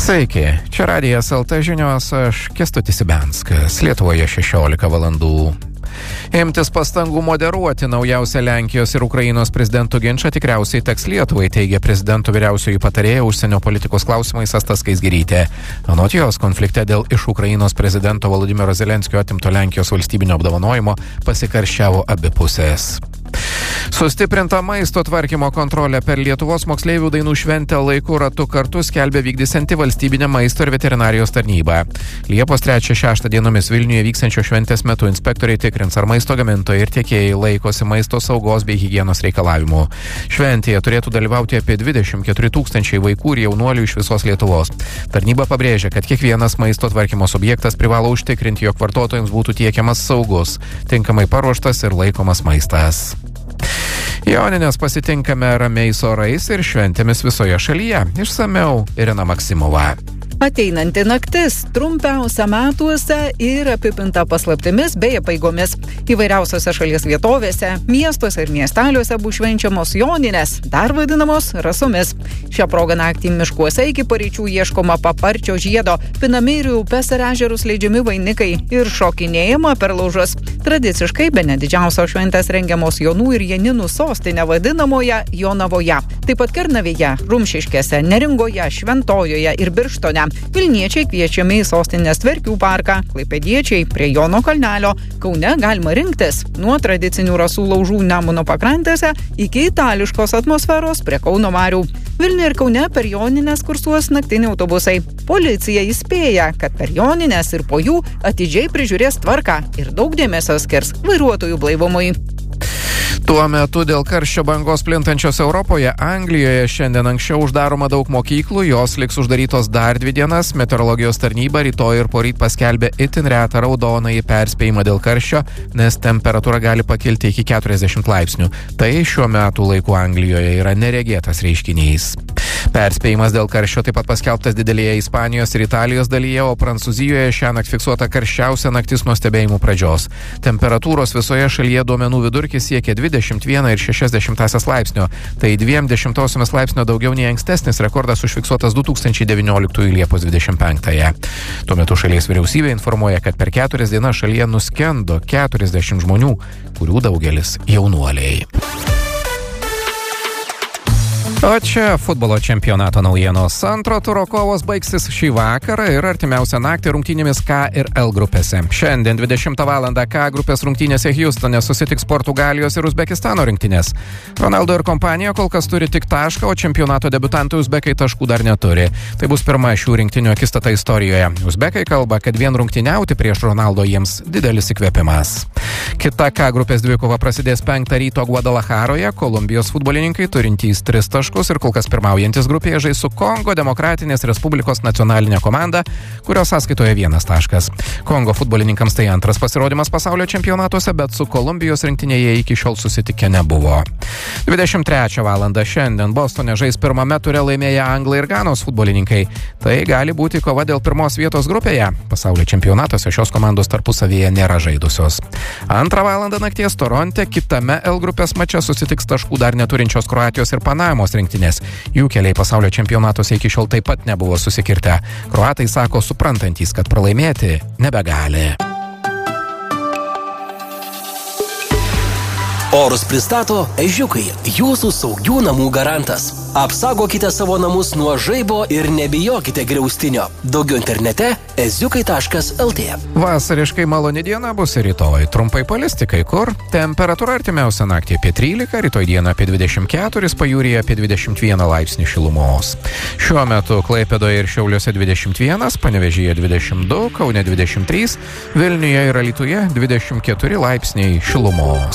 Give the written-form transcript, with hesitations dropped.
Sveiki, čia Radijas LT žinios, aš Kęstutis Ibenskas, Lietuvoje 16 valandų. Imtis pastangų moderuoti naujausią Lenkijos ir Ukrainos prezidentų ginčą tikriausiai teks Lietuvai, teigia prezidento vyriausioji patarėja užsienio politikos klausimais Asta Skaisgirytė. Anot jos, konflikte dėl iš Ukrainos prezidento Volodymyro Zelenskio atimto Lenkijos valstybinio apdovanojimo pasikarščiavo abi pusės. Sustiprinta maisto tvarkymo kontrolė per Lietuvos moksleivių dainų šventę laiku ratu kartu skelbia vykdysianti valstybinė maisto ir veterinarijos tarnyba. Liepos 3-6 dienomis Vilniuje vyksiančio šventės metu inspektoriai tikrins, ar maisto gamintojai ir tiekėjai laikosi maisto saugos bei higienos reikalavimų. Šventėje turėtų dalyvauti apie 24 000 vaikų ir jaunuolių iš visos Lietuvos. Tarnyba pabrėžia, kad kiekvienas maisto tvarkymo subjektas privalo užtikrinti, jog vartotojams būtų tiekiamas saugus, tinkamai paruoštas ir laikomas maistas. Jonines pasitinkame ramiais orais ir šventėmis visoje šalyje. Išsamiau Irina Maksimova. Ateinanti naktis trumpiausia metuose ir apipinta paslaptimis bei apeigomis. Įvairiausiose šalies vietovėse, miestuose ir miesteliuose bus švenčiamos joninės, dar vadinamos rasomis. Šią progą naktį miškuose iki paryčių ieškoma paparčio žiedo, pinami ir į upes ir ežerus leidžiami vainikai ir šokinėjama per laužus. Tradiciškai bene didžiausios šventės rengiamos Jonų ir Janinų sostinė vadinamoje Jonavoje. Taip pat Kernavėje, Rumšiškėse, Neringoje, Šventojoje ir Birštone. Vilniečiai kviečiami į sostinės Tverkių parką, klaipėdiečiai prie Jono kalnelio. Kaune galima rinktis nuo tradicinių rasų laužų Nemuno pakrantėse iki itališkos atmosferos prie Kauno marių. Vilniuje ir Kaune per jonines kursuos naktiniai autobusai. Policija įspėja, kad per jonines ir po jų atidžiai prižiūrės tvarką ir daug dėmesio skirs vairuotojų blaivumui. Tuo metu dėl karščio bangos plintančios Europoje, Anglijoje šiandien anksčiau uždaroma daug mokyklų, jos liks uždarytos dar 2 dienas. Meteorologijos tarnyba rytoj ir poryt paskelbė itin retą raudonąjį perspėjimą dėl karščio, nes temperatūra gali pakilti iki 40 laipsnių. Tai šiuo metu laiku Anglijoje yra neregėtas reiškinys. Perspėjimas dėl karščio taip pat paskelbtas didelėje Ispanijos ir Italijos dalyje, o Prancūzijoje šiąnakt fiksuota karščiausia naktis nuo stebėjimų pradžios. Temperatūros visoje šalyje duomenų vidurkis siekia 21,6 laipsnio. Tai 0,2 laipsnio daugiau nei ankstesnis rekordas užfiksuotas 2019 Liepos 25-ąją. Tuo metu šalies vyriausybė informuoja, kad per 4 dienas šalyje nuskendo 40 žmonių, kurių daugelis jaunuoliai. O čia futbolo čempionato naujienos. Antro turo kovos baigsis šį vakarą ir artimiausią naktį rungtynėmis K ir L grupėse. Šiandien 20 val. K grupės rungtynėse Hjustone susitiks Portugalijos ir Uzbekistano rinktinės. Ronaldo ir kompanija kol kas turi tik tašką, o čempionato debiutantai uzbekai taškų dar neturi. Tai bus pirma šių rinktinių akistata istorijoje. Uzbekai kalba, kad vien rungtyniauti prieš Ronaldo jiems didelis įkvėpimas. Kita K grupės dvikova prasidės 5 ryto Guadalajaroje. Kolumbijos futbolininkai turintys 3 taškus ir kol kas pirmaujantis grupėje žais su Kongo Demokratinės Respublikos nacionalinė komanda, kurios sąskaitoje 1 taškas. Kongo futbolininkams tai antras pasirodymas pasaulio čempionatuose, bet su Kolumbijos rinktinėje iki šiol susitikę nebuvo. 23 val. Šiandien Bostone žais pirmame ture laimėję Anglai ir Ganos futbolininkai. Tai gali būti kova dėl pirmos vietos grupėje. Pasaulio čempionatuose šios komandos tarpusavyje nėra žaidusios. 2 val. Nakties Toronte kitame L grupės mače susitiks taškų dar neturinčios Kroatijos ir Panamos rinktinės. Jų keliai pasaulio čempionatuose iki šiol taip pat nebuvo susikirtę. Kroatai sako suprantantys, kad pralaimėti nebegali. Orus pristato Ežiukai, jūsų saugių namų garantas. Apsaugokite savo namus nuo žaibo ir nebijokite griaustinio. Daugiau internete eziukai.lt. Vasariškai maloni diena bus ir rytoj. Trumpai palisti kai kur. Temperatūra artimiausią naktį apie 13, rytoj dieną apie 24, pajūryje apie 21 laipsnių šilumos. Šiuo metu Klaipėdoje ir Šiauliuose 21, Panevėžyje 22, Kaune 23, Vilniuje ir Alytuje 24 laipsniai šilumos.